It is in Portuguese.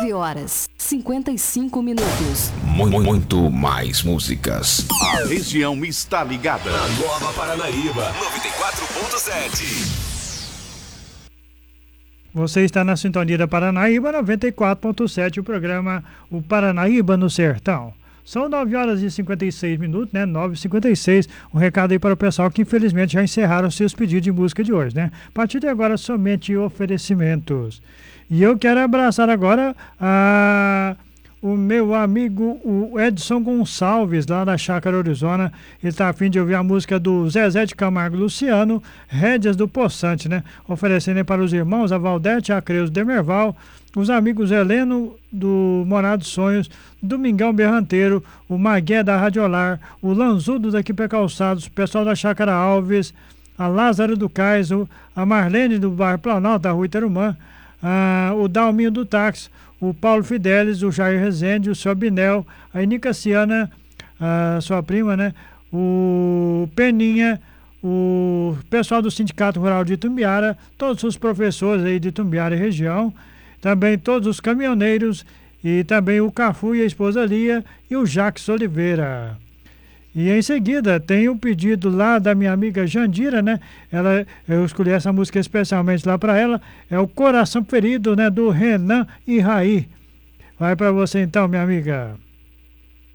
9h55. Muito mais músicas. A região está ligada. Na Nova Paranaíba 94.7. Você está na sintonia da Paranaíba 94.7, o programa O Paranaíba no Sertão. São 9h56, né? 9h56. Um recado aí para o pessoal que infelizmente já encerraram seus pedidos de música de hoje, né? A partir de agora, somente oferecimentos. E eu quero abraçar agora o meu amigo o Edson Gonçalves, lá da Chácara Arizona. Ele está a fim de ouvir a música do Zezé de Camargo e Luciano, Rédeas do Poçante, né? Oferecendo para os irmãos, a Valdete, a Creuza Demerval, os amigos Heleno do Morado dos Sonhos, Domingão Berranteiro, o Magué da Radiolar, o Lanzudo daqui para Calçados, o pessoal da Chácara Alves, a Lázaro do Cais, a Marlene do Bairro Planalto, da Rua Itarumã, o Dalminho do Táxi, o Paulo Fidelis, o Jair Rezende, o seu Abinel, a Inica Ciana, sua prima, né? O Peninha, o pessoal do Sindicato Rural de Itumbiara, todos os professores aí de Itumbiara e região, também todos os caminhoneiros e também o Cafu e a esposa Lia e o Jacques Oliveira. E em seguida tem um pedido lá da minha amiga Jandira, né? Eu escolhi essa música especialmente lá para ela. É o Coração Ferido, né? Do Renan e Raí. Vai para você então, minha amiga.